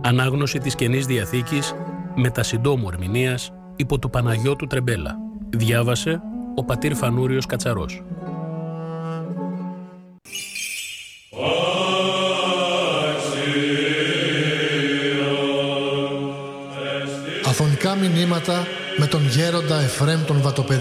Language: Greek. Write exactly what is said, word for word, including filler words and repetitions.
Ανάγνωση της Καινής Διαθήκης με τα συντόμου ερμηνείας υπό του Παναγιώτου Τρεμπέλα. Διάβασε ο πατήρ Φανούριος Κατσαρός. Αφωνικά μηνύματα με τον γέροντα Εφραίμ τον Βατοπεδί.